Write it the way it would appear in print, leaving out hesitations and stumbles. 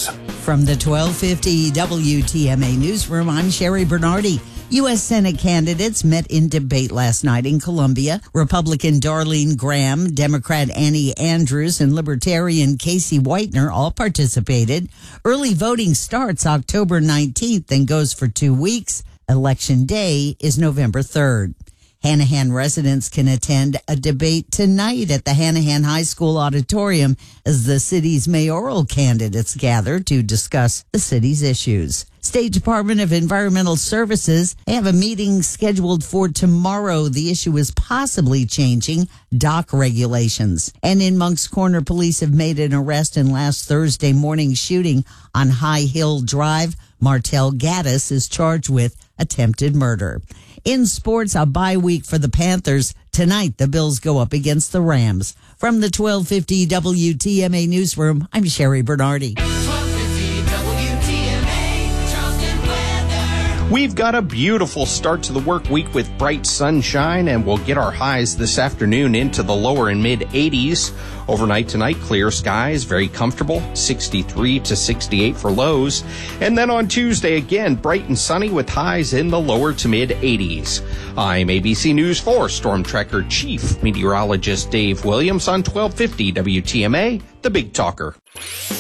News. From the 1250 WTMA Newsroom, I'm Sherry Bernardi. U.S. Senate candidates met in debate last night in Columbia. Republican Darlene Graham, Democrat Annie Andrews, and Libertarian Casey Whitener all participated. Early voting starts October 19th and goes for 2 weeks. Election Day is November 3rd. Hanahan residents can attend a debate tonight at the Hanahan High School auditorium as the city's mayoral candidates gather to discuss the city's issues. State Department of Environmental Services, they have a meeting scheduled for tomorrow. The issue is possibly changing dock regulations. And in Moncks Corner, police have made an arrest in last Thursday morning shooting on High Hill Drive. Martel Gaddis is charged with attempted murder. In sports, a bye week for the Panthers. Tonight, the Bills go up against the Rams. From the 1250 WTMA Newsroom, I'm Sherry Bernardi. We've got a beautiful start to the work week with bright sunshine, and we'll get our highs this afternoon into the lower and mid 80s. Overnight tonight, clear skies, very comfortable, 63 to 68 for lows. And then on Tuesday, again, bright and sunny with highs in the lower to mid 80s. I'm ABC News 4 Storm Tracker Chief Meteorologist Dave Williams on 1250 WTMA, The Big Talker.